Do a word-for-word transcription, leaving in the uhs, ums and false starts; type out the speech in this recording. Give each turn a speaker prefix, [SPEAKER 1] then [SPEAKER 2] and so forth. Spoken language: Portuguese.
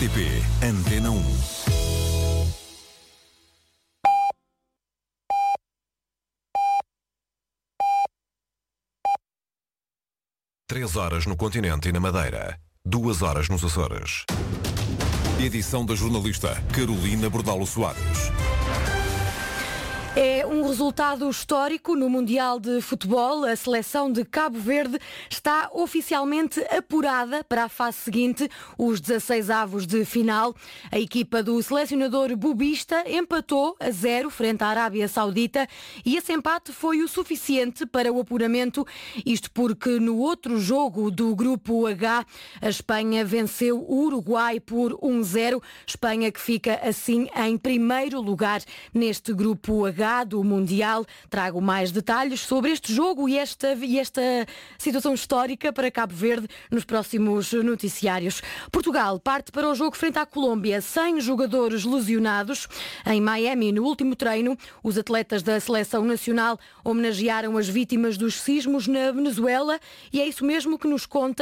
[SPEAKER 1] R T P Antena um. Três horas no continente e na Madeira. Duas horas nos Açores. Edição da jornalista Carolina Bordalo Soares.
[SPEAKER 2] É um resultado histórico no Mundial de Futebol. A seleção de Cabo Verde está oficialmente apurada para a fase seguinte, os dezasseis avos de final. A equipa do selecionador bubista empatou a zero frente à Arábia Saudita e esse empate foi o suficiente para o apuramento. Isto porque no outro jogo do Grupo H, a Espanha venceu o Uruguai por um zero. Espanha que fica assim em primeiro lugar neste Grupo H do Mundial. Trago mais detalhes sobre este jogo e esta, e esta situação histórica para Cabo Verde nos próximos noticiários. Portugal parte para o jogo frente à Colômbia sem jogadores lesionados. Em Miami, no último treino, os atletas da Seleção Nacional homenagearam as vítimas dos sismos na Venezuela e é isso mesmo que nos conta